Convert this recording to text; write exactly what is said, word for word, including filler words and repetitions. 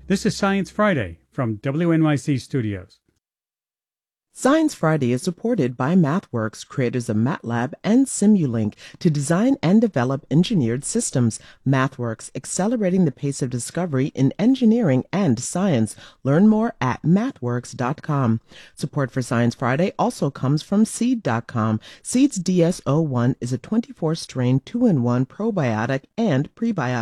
This is Science Friday from W N Y C Studios. Science Friday is supported by MathWorks, creators of MATLAB and Simulink, to design and develop engineered systems. MathWorks, accelerating the pace of discovery in engineering and science. Learn more at mathworks dot com. Support for Science Friday also comes from seed dot com. Seed's D S O one is a twenty-four strain two in one probiotic and prebiotic.